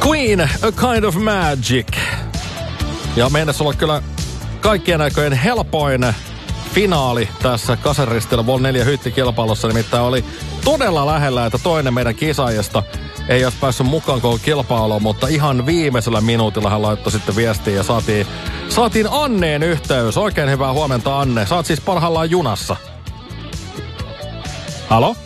Queen, A Kind of Magic. Ja meinas olla kyllä kaikkien aikojen helpoin finaali tässä Kasaristilla Vol 4 hyttikilpailussa. Nimittäin oli todella lähellä, että toinen meidän kisaajista ei olisi päässyt mukaan koko kilpailuun, mutta ihan viimeisellä minuutilla hän laittoi sitten viestiä ja saatiin Anneen yhteys. Oikein hyvää huomenta, Anne. Sä oot siis parhaillaan junassa. Halo?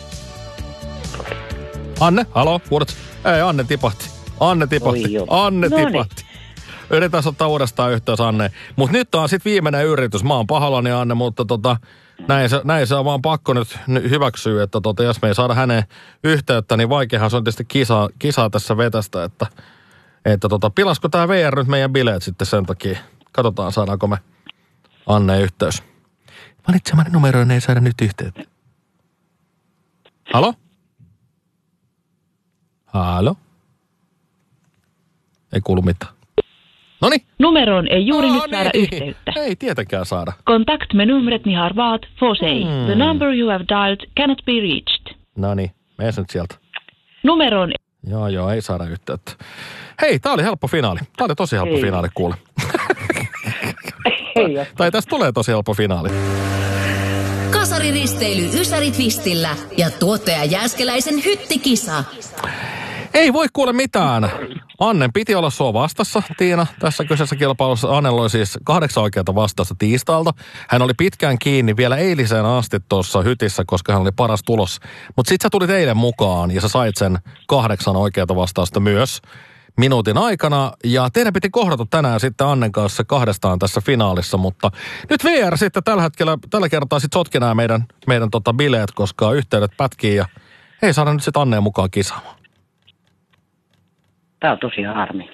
Anne, halo? Ei, Anne tipahti. Anne tipahti. Yritän ottaa uudestaan yhteys, Anne. Mutta nyt on sitten viimeinen yritys. Mä oon pahallani, Anne, mutta näin se on vaan pakko nyt hyväksyä, että jos me ei saada hänen yhteyttä, niin vaikeahan se on tietysti kisaa tässä vetästä, että pilasko tää VR nyt meidän bileet sitten sen takia. Katsotaan, saadaanko me Anne yhteys. Valitsemani numeroon ei saada nyt yhteyttä. Halo? Halo? Ei kuulu mitään. Noniin. Numeroon ei juuri nyt saada yhteyttä. Ei tietenkään saada. Kontakt med numret ni har valt får sig. The number you have dialed cannot be reached. Noniin, mees nyt sieltä. Numeroon... Joo, ei saada yhteyttä. Hei, tää oli helppo finaali. Tää oli tosi helppo finaali, kuule. Tai tästä tulee tosi helppo finaali. Kasariristeily Ysäri-Twistillä ja tuottaja Jääskeläisen hyttikisa. Ei voi kuule mitään. Annen piti olla sua vastassa, Tiina, tässä kyseisessä kilpailussa. Annella oli siis 8 oikeata vastausta tiistailta. Hän oli pitkään kiinni vielä eiliseen asti tuossa hytissä, koska hän oli paras tulos. Mutta sit sä tulit eilen mukaan ja sä sait sen 8 oikeata vastausta myös minuutin aikana. Ja teidän piti kohdata tänään sitten Annen kanssa kahdestaan tässä finaalissa, mutta nyt VR sitten tällä kertaa sitten sotki nämä meidän bileet, koska yhteydet pätkii ja ei saada nyt sitten Anneen mukaan kisaamaan. Tää on tosi harmi.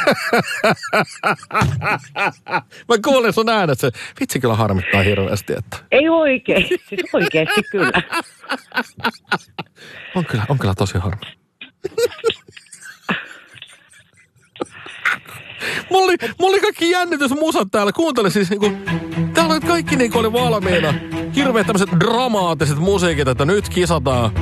Mä kuulin sun äänessä. Vitsi kyllä harmittaa hirveästi, että... Ei oikein. Siis oikeasti kyllä. On kyllä tosi harmi. Mulla oli kaikki jännitysmusat täällä. Kuuntelin siis niinku... Täällä oli kaikki niinku oli valmiina. Hirveät tämmöiset dramaattiset musiikit, että nyt kisataan.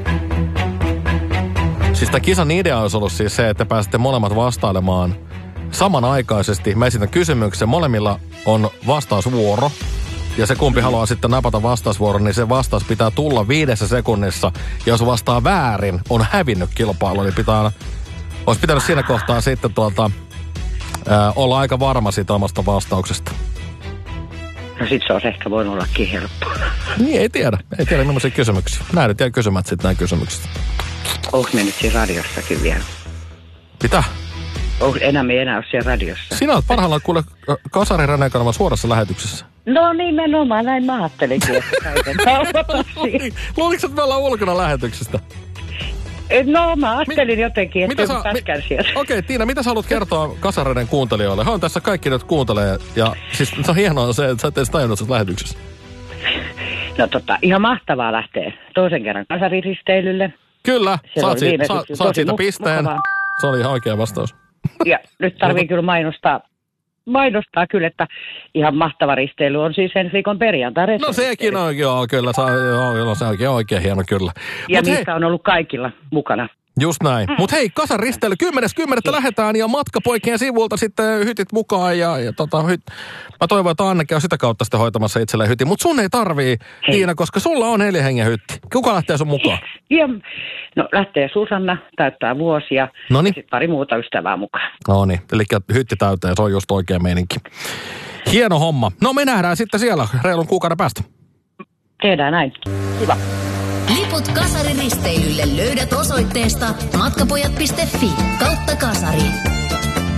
Siis tämä kisan idea olisi ollut siis se, että pääsette molemmat vastailemaan samanaikaisesti. Mä esitän kysymyksen. Molemmilla on vastausvuoro. Ja se kumpi haluaa sitten napata vastausvuoron, niin se vastaus pitää tulla 5 sekunnissa. Ja jos vastaa väärin, on hävinnyt kilpailu. Eli olisi pitänyt siinä kohtaa sitten olla aika varma siitä omasta vastauksesta. No sit se olisi ehkä voinut ollakin helppoa. Niin, ei tiedä millaisia kysymyksiä. Mä en tiedä kysymät sitten näin kysymykset. Onko me nyt siinä radiossakin vielä? Mitä? Enää ole siellä radiossa. Sinä olet parhaillaan kuule Kasarin Ränekanavan suorassa lähetyksessä. No nimenomaan, näin mä ajattelinkin, että käytän Luuliko, että me ollaan ulkona lähetyksestä? No mä ajattelin jotenkin, että pätkän sieltä. Okei, Tiina, mitä sä haluat kertoa Kasareiden kuuntelijoille? Hän on tässä kaikki nyt kuuntelee ja siis se on hienoa se, että sä et edes tajunnut tässä lähetyksessä. No ihan mahtavaa lähteä toisen kerran kasariristeilylle. Kyllä, saat siitä pisteen. Mukavaa. Se oli ihan oikea vastaus. Ja nyt tarvii kyllä mainostaa kyllä, että ihan mahtava risteily on siis ensi viikon perjantai. No sekin on, joo, kyllä. Se onkin oikein hieno, kyllä. Ja niistä on ollut kaikilla mukana. Just näin. Mutta hei, Kasan risteily 10.10. lähdetään ja matkapoikien sivulta sitten hytit mukaan. Mä toivon, että Annekin on sitä kautta sitten hoitamassa itselleen hytin. Mutta sun ei tarvii, Tiina, koska sulla on 4 hengen hytti. Kuka lähtee sun mukaan? Ja, no lähtee Susanna, täyttää vuosia. Noniin. Ja sitten pari muuta ystävää mukaan. No niin, eli hytti täyteen, se on just oikea meininki. Hieno homma. No me nähdään sitten siellä reilun kuukauden päästä. Tehdään näin. Hyvä. Liput Kasariristeilylle löydät osoitteesta matkapojat.fi/kasari.